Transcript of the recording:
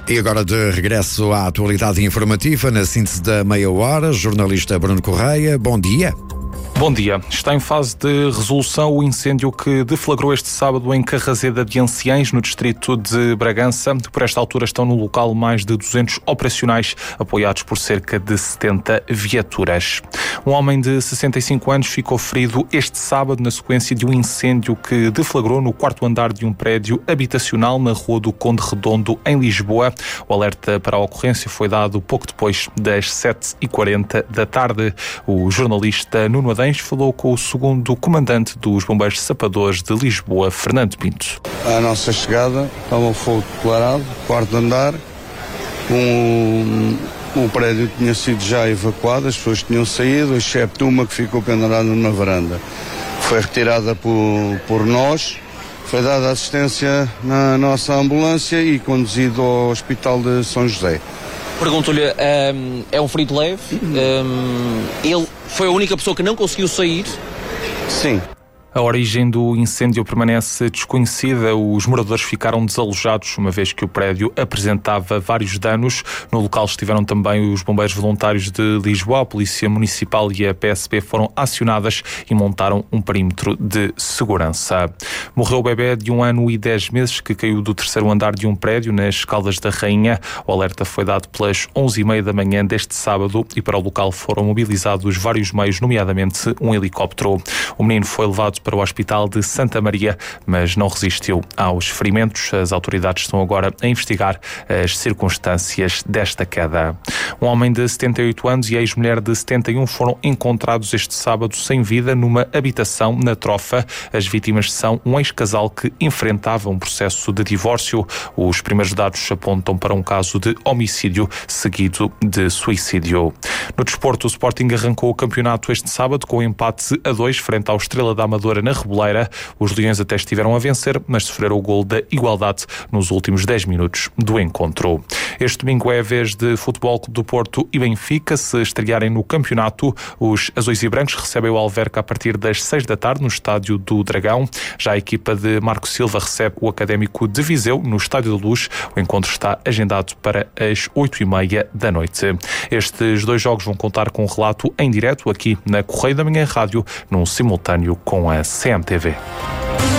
E agora de regresso à atualidade informativa, na síntese da meia hora, jornalista Bruno Correia, bom dia. Bom dia. Está em fase de resolução o incêndio que deflagrou este sábado em Carrazeda de Anciães, no distrito de Bragança. Por esta altura estão no local mais de 200 operacionais, apoiados por cerca de 70 viaturas. Um homem de 65 anos ficou ferido este sábado na sequência de um incêndio que deflagrou no quarto andar de um prédio habitacional na Rua do Conde Redondo, em Lisboa. O alerta para a ocorrência foi dado pouco depois das 7h40 da tarde. O jornalista Nuno Adães falou com o segundo comandante dos Bombeiros Sapadores de Lisboa, Fernando Pinto. À nossa chegada estava um fogo declarado, quarto andar, o prédio tinha sido já evacuado, as pessoas tinham saído, excepto uma que ficou pendurada na varanda. Foi retirada por nós, foi dada assistência na nossa ambulância e conduzido ao Hospital de São José. Pergunto-lhe, é um ferido leve? Ele foi a única pessoa que não conseguiu sair? Sim. A origem do incêndio permanece desconhecida. Os moradores ficaram desalojados, uma vez que o prédio apresentava vários danos. No local estiveram também os bombeiros voluntários de Lisboa, a Polícia Municipal e a PSP foram acionadas e montaram um perímetro de segurança. Morreu o bebê de 1 ano e 10 meses que caiu do terceiro andar de um prédio nas Caldas da Rainha. O alerta foi dado pelas 11h30 da manhã deste sábado e para o local foram mobilizados vários meios, nomeadamente um helicóptero. O menino foi levado para o Hospital de Santa Maria, mas não resistiu aos ferimentos. As autoridades estão agora a investigar as circunstâncias desta queda. Um homem de 78 anos e a ex-mulher de 71 foram encontrados este sábado sem vida numa habitação na Trofa. As vítimas são um ex-casal que enfrentava um processo de divórcio. Os primeiros dados apontam para um caso de homicídio seguido de suicídio. No desporto, o Sporting arrancou o campeonato este sábado com empate a 2 frente ao Estrela da Amadora na Reboleira. Os Leões até estiveram a vencer, mas sofreram o gol da igualdade nos últimos 10 minutos do encontro. Este domingo é a vez de Futebol Clube do Porto e Benfica se estrearem no campeonato. Os azuis e brancos recebem o Alverca a partir das 6 da tarde no Estádio do Dragão. Já a equipa de Marco Silva recebe o Académico de Viseu no Estádio da Luz. O encontro está agendado para as 8h30 da noite. Estes dois jogos vão contar com um relato em direto aqui na Correio da Manhã Rádio, num simultâneo com a CMTV.